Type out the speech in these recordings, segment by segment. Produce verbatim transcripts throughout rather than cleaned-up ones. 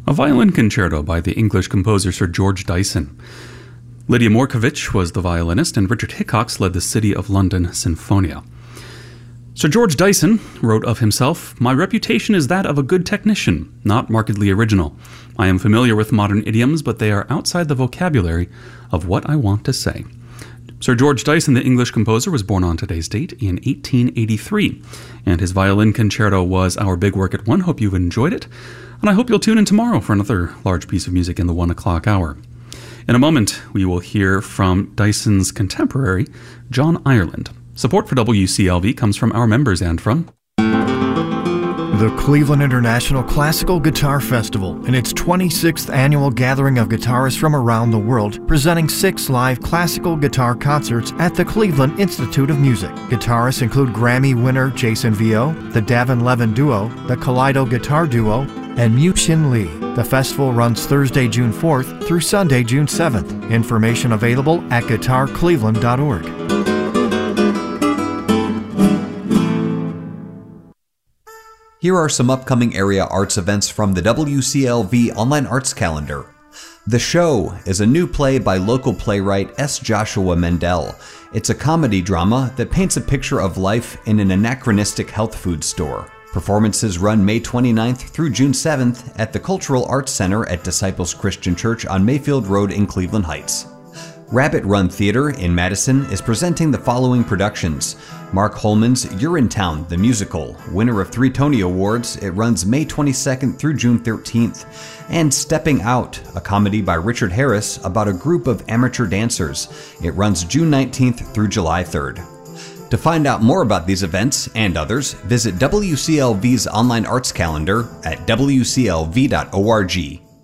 A violin concerto by the English composer Sir George Dyson. Lydia Morkovich was the violinist, and Richard Hickox led the City of London Sinfonia. Sir George Dyson wrote of himself, "My reputation is that of a good technician, not markedly original. I am familiar with modern idioms, but they are outside the vocabulary of what I want to say." Sir George Dyson, the English composer, was born on today's date in eighteen eighty-three, and his violin concerto was our big work at one. Hope you've enjoyed it, and I hope you'll tune in tomorrow for another large piece of music in the one o'clock hour. In a moment, we will hear from Dyson's contemporary, John Ireland. Support for W C L V comes from our members and from the Cleveland International Classical Guitar Festival and its twenty-sixth annual gathering of guitarists from around the world, presenting six live classical guitar concerts at the Cleveland Institute of Music. Guitarists include Grammy winner Jason Vio, the Davin Levin Duo, the Kaleido Guitar Duo, and Mu-Shin Lee. The festival runs Thursday, June fourth through Sunday, June seventh. Information available at guitar cleveland dot org. Here are some upcoming area arts events from the W C L V Online Arts Calendar. The Show is a new play by local playwright S. Joshua Mendel. It's a comedy drama that paints a picture of life in an anachronistic health food store. Performances run May twenty-ninth through June seventh at the Cultural Arts Center at Disciples Christian Church on Mayfield Road in Cleveland Heights. Rabbit Run Theater in Madison is presenting the following productions. Mark Holman's Urinetown, the musical, winner of three Tony Awards. It runs May twenty-second through June thirteenth. And Stepping Out, a comedy by Richard Harris about a group of amateur dancers. It runs June nineteenth through July third. To find out more about these events and others, visit W C L V's online arts calendar at w c l v dot org.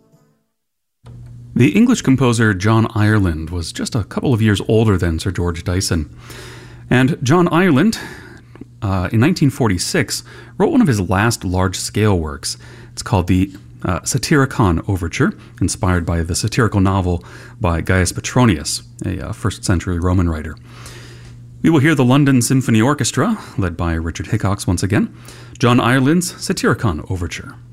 The English composer John Ireland was just a couple of years older than Sir George Dyson. And John Ireland, uh, in nineteen forty-six, wrote one of his last large-scale works. It's called the uh, Satyricon Overture, inspired by the satirical novel by Gaius Petronius, a uh, first-century Roman writer. We will hear the London Symphony Orchestra, led by Richard Hickox once again, John Ireland's Satyricon Overture.